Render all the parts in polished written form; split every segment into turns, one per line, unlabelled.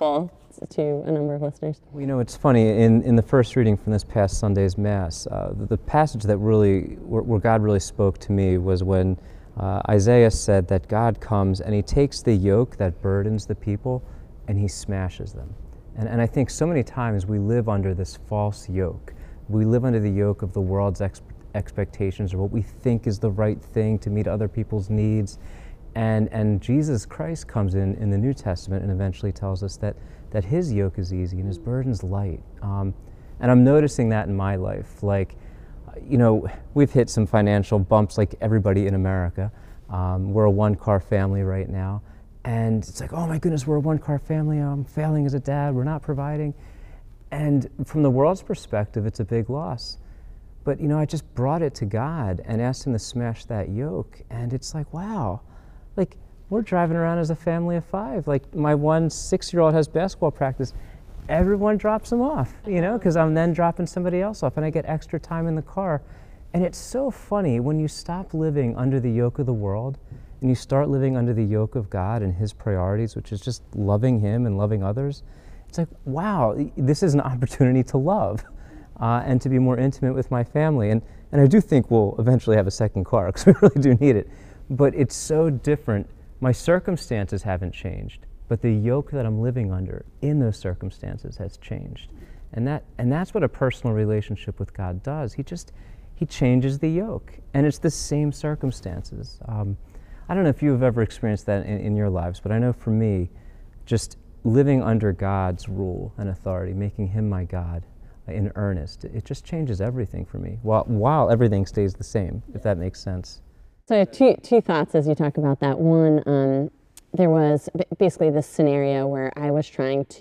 helpful to a number of listeners.
Well, you know, it's funny, in the first reading from this past Sunday's Mass, the passage that really, where God really spoke to me was when Isaiah said that God comes and he takes the yoke that burdens the people and he smashes them. And I think so many times we live under this false yoke. We live under the yoke of the world's expectations or what we think is the right thing to meet other people's needs. And Jesus Christ comes in the New Testament and eventually tells us that his yoke is easy and his burden's light. And I'm noticing that in my life. Like, you know, we've hit some financial bumps like everybody in America. We're a one-car family right now. And it's like, oh my goodness, we're a one-car family. I'm failing as a dad. We're not providing. And from the world's perspective, it's a big loss. But, you know, I just brought it to God and asked him to smash that yoke. And it's like, wow. Like, we're driving around as a family of 5. Like, my 6-year-old has basketball practice. Everyone drops him off, you know, because I'm then dropping somebody else off, and I get extra time in the car. And it's so funny when you stop living under the yoke of the world and you start living under the yoke of God and his priorities, which is just loving him and loving others. It's like, wow, this is an opportunity to love and to be more intimate with my family. And I do think we'll eventually have a second car because we really do need it. But it's so different. My circumstances haven't changed, but the yoke that I'm living under in those circumstances has changed. And that's what a personal relationship with God does. He changes the yoke, and it's the same circumstances. I don't know if you've ever experienced that in your lives, but I know for me, just living under God's rule and authority, making him my God in earnest, it just changes everything for me, while everything stays the same, if that makes sense.
So I have two thoughts as you talk about that. One, there was basically this scenario where I was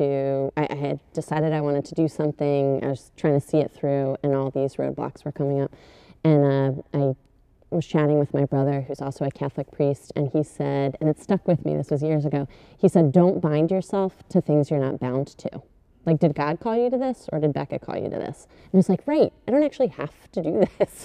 I had decided I wanted to do something, I was trying to see it through, and all these roadblocks were coming up. And I was chatting with my brother, who's also a Catholic priest, and he said, and it stuck with me, this was years ago, he said, don't bind yourself to things you're not bound to. Like, did God call you to this, or did Becca call you to this? And I was like, right, I don't actually have to do this.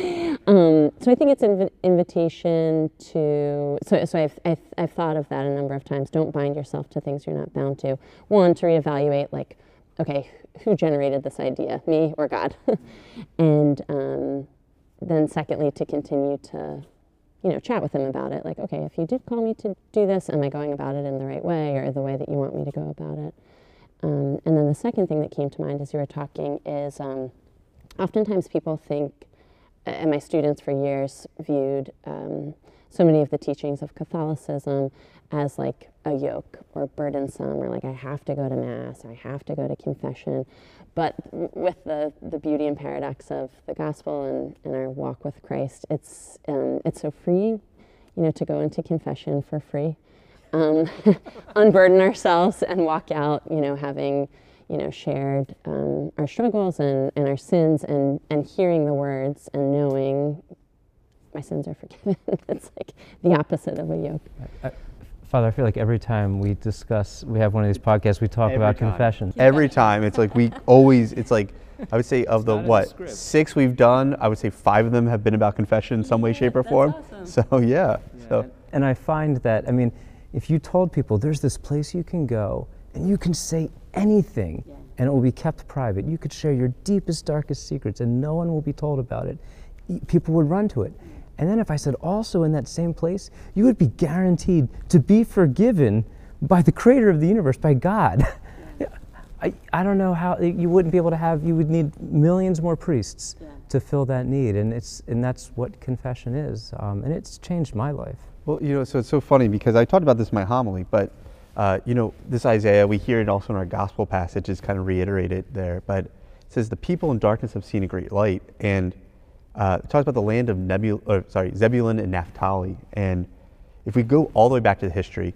So I think it's an invitation to, so I've thought of that a number of times. Don't bind yourself to things you're not bound to. One, to reevaluate, like, okay, who generated this idea, me or God? And then secondly, to continue to, chat with him about it. Like, okay, if you did call me to do this, am I going about it in the right way, or the way that you want me to go about it? And then the second thing that came to mind as you were talking is oftentimes people think, and my students for years viewed so many of the teachings of Catholicism as like a yoke or burdensome, or like I have to go to Mass, I have to go to confession. But with the beauty and paradox of the gospel and our walk with Christ, it's so freeing, to go into confession for free. Unburden ourselves and walk out, having, shared our struggles and our sins, and hearing the words and knowing my sins are forgiven. It's like the opposite of a yoke.
Father, I feel like every time we have one of these podcasts, we talk about confession.
Every time. It's like I would say of the 6 we've done, I would say 5 of them have been about confession in some way, shape, or form.
Awesome.
So, yeah.
And I find that, if you told people there's this place you can go and you can say anything and it will be kept private, you could share your deepest, darkest secrets and no one will be told about it, people would run to it. And then if I said also in that same place, you would be guaranteed to be forgiven by the creator of the universe, by God. I don't know how you wouldn't be able to you would need millions more priests to fill that need. And that's what confession is. And it's changed my life.
Well, so it's so funny because I talked about this in my homily, but, this Isaiah, we hear it also in our gospel passage, is kind of reiterated there, but it says, the people in darkness have seen a great light, and it talks about the land of Zebulun and Naphtali. And if we go all the way back to the history,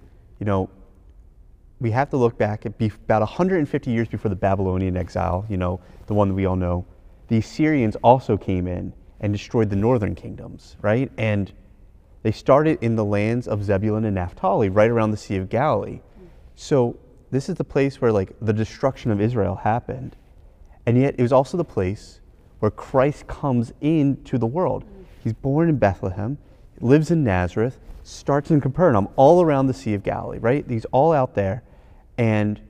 we have to look back at about 150 years before the Babylonian exile, the one that we all know. The Assyrians also came in and destroyed the northern kingdoms, right? And they started in the lands of Zebulun and Naphtali, right around the Sea of Galilee. So this is the place where the destruction of Israel happened. And yet it was also the place where Christ comes into the world. He's born in Bethlehem, lives in Nazareth, starts in Capernaum, all around the Sea of Galilee, right? He's all out there. And